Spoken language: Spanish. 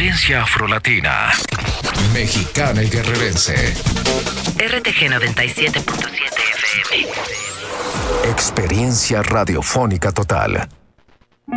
Herencia afrolatina, mexicana y guerrerense. RTG 97.7 FM. Experiencia radiofónica total.